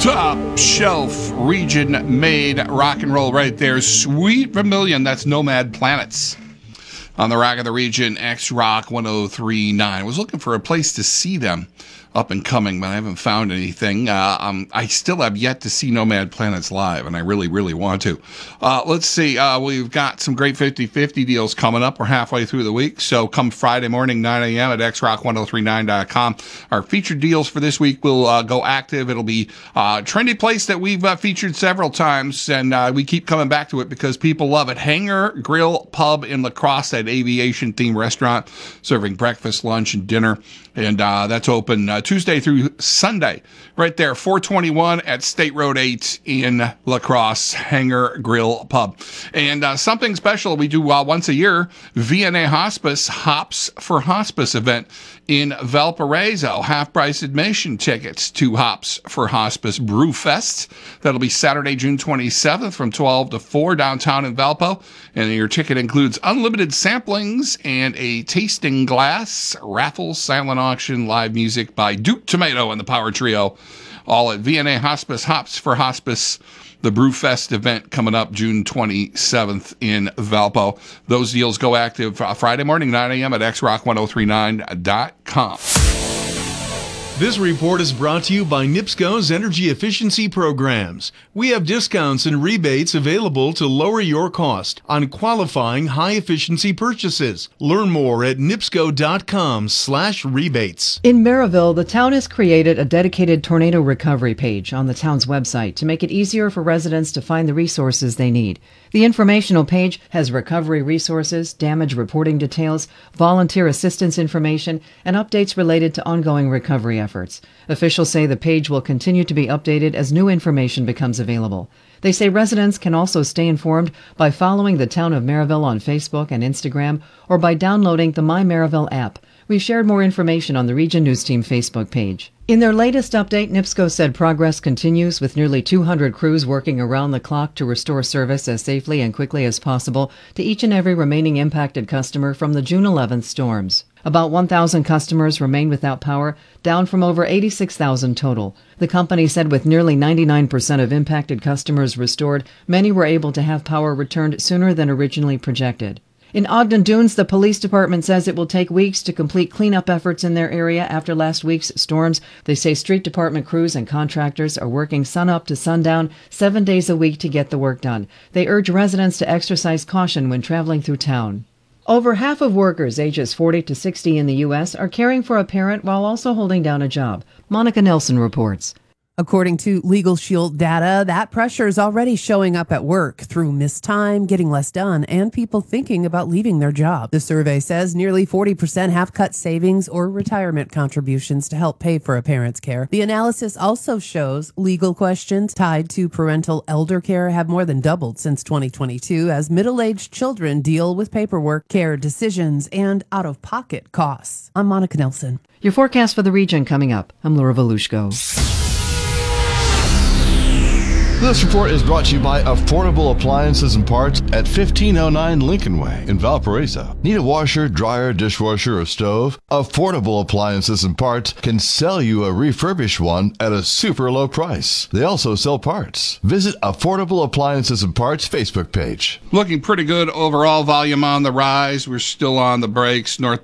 Top shelf region made rock and roll right there. Sweet Vermilion, that's Nomad Planets. On the Rock of the Region, X Rock 103.9. I was looking for a place to see them up and coming, but I haven't found anything. I still have yet to see Nomad Planets live, and I really, really want to. Let's see. We've got some great 50-50 deals coming up. We're halfway through the week, so come Friday morning, 9 a.m. at xrock1039.com. Our featured deals for this week will go active. It'll be a trendy place that we've featured several times, and we keep coming back to it because people love it. Hangar Grill Pub in La Crosse, that aviation-themed restaurant, serving breakfast, lunch, and dinner. And that's open Tuesday through Sunday, right there, 421 at State Road 8 in La Crosse, Hangar Grill Pub. And something special we do once a year, VNA Hospice Hops for Hospice event in Valparaiso. Half-price admission tickets to Hops for Hospice Brew Fest. That'll be Saturday, June 27th from 12 to 4 downtown in Valpo. And your ticket includes unlimited samplings and a tasting glass, raffle, silent auction, live music by Duke Tomato and the Power Trio. All at VNA Hospice Hops for Hospice, the Brewfest event coming up June 27th in Valpo. Those deals go active Friday morning, 9 a.m. at xrock1039.com. This report is brought to you by NIPSCO's Energy Efficiency Programs. We have discounts and rebates available to lower your cost on qualifying high-efficiency purchases. Learn more at nipsco.com/rebates. In Maryville, the town has created a dedicated tornado recovery page on the town's website to make it easier for residents to find the resources they need. The informational page has recovery resources, damage reporting details, volunteer assistance information, and updates related to ongoing recovery efforts. Officials say the page will continue to be updated as new information becomes available. They say residents can also stay informed by following the Town of Maryville on Facebook and Instagram or by downloading the My Maryville app. We shared more information on the Region News Team Facebook page. In their latest update, NIPSCO said progress continues with nearly 200 crews working around the clock to restore service as safely and quickly as possible to each and every remaining impacted customer from the June 11th storms. About 1,000 customers remain without power, down from over 86,000 total. The company said with nearly 99% of impacted customers restored, many were able to have power returned sooner than originally projected. In Ogden Dunes, the police department says it will take weeks to complete cleanup efforts in their area after last week's storms. They say street department crews and contractors are working sunup to sundown 7 days a week to get the work done. They urge residents to exercise caution when traveling through town. Over half of workers ages 40 to 60 in the U.S. are caring for a parent while also holding down a job. Monica Nelson reports. According to Legal Shield data, that pressure is already showing up at work through missed time, getting less done, and people thinking about leaving their job. The survey says nearly 40% have cut savings or retirement contributions to help pay for a parent's care. The analysis also shows legal questions tied to parental elder care have more than doubled since 2022 as middle-aged children deal with paperwork, care decisions, and out-of-pocket costs. I'm Monica Nelson. Your forecast for the region coming up. I'm Laura Volushko. This report is brought to you by Affordable Appliances and Parts at 1509 Lincoln Way in Valparaiso. Need a washer, dryer, dishwasher, or stove? Affordable Appliances and Parts can sell you a refurbished one at a super low price. They also sell parts. Visit Affordable Appliances and Parts Facebook page. Looking pretty good overall. Volume on the rise. We're still on the brakes. North